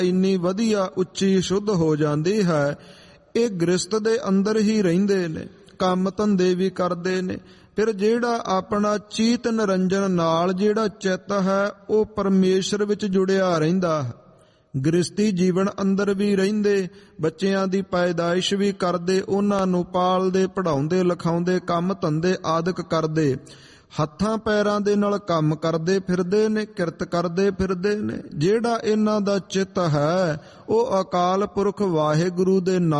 ਇੰਨੀ ਵਧੀਆ ਉੱਚੀ ਸ਼ੁੱਧ ਹੋ ਜਾਂਦੀ ਹੈ। ਇਹ ਗ੍ਰਸਤ ਦੇ ਅੰਦਰ ਹੀ ਰਹਿੰਦੇ ਨੇ, ਕੰਮ ਧੰਦੇ ਵੀ ਕਰਦੇ ਨੇ। ਫਿਰ ਜਿਹੜਾ ਆਪਣਾ ਚੀਤ ਨਿਰੰਜਨ ਨਾਲ ਜਿਹੜਾ ਚਿੱਤ ਹੈ ਉਹ ਪਰਮੇਸ਼ਰ ਵਿੱਚ ਜੁੜਿਆ ਰਹਿੰਦਾ ਹੈ। ਗ੍ਰਸਤੀ ਜੀਵਨ ਅੰਦਰ ਵੀ ਰਹਿੰਦੇ, ਬੱਚਿਆਂ ਦੀ ਪੈਦਾਇਸ਼ ਵੀ ਕਰਦੇ, ਉਹਨਾਂ ਨੂੰ ਪਾਲਦੇ, ਪੜ੍ਹਾਉਂਦੇ, ਲਿਖਾਉਂਦੇ, ਕੰਮ ਧੰਦੇ ਆਦਿਕ ਕਰਦੇ, ਹੱਥਾਂ ਪੈਰਾਂ ਦੇ ਨਾਲ ਕੰਮ ਕਰਦੇ ਫਿਰਦੇ ਨੇ, ਕਿਰਤ ਕਰਦੇ ਫਿਰਦੇ ਨੇ। ਜਿਹੜਾ ਇਹਨਾਂ ਦਾ ਚਿੱਤ ਹੈ ਉਹ ਅਕਾਲ ਪੁਰਖ ਵਾਹਿਗੁਰੂ ਦੇ